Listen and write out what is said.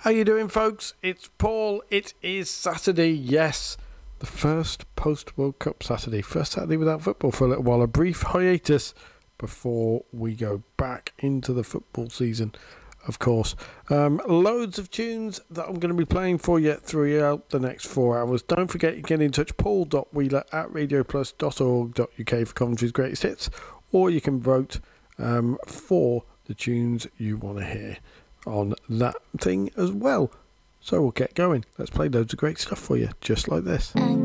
How you doing, folks? It's Paul. It is Saturday, yes. The first post-World Cup Saturday. First Saturday without football for a little while. A brief hiatus before we go back into the football season, of course. Loads of tunes that I'm going to be playing for you throughout the next 4 hours. Don't forget you can get in touch, paul.wheeler@radioplus.org.uk for Coventry's greatest hits, or you can vote for the tunes you want to hear on that thing as well. So we'll get going. Let's play loads of great stuff for you, just like this.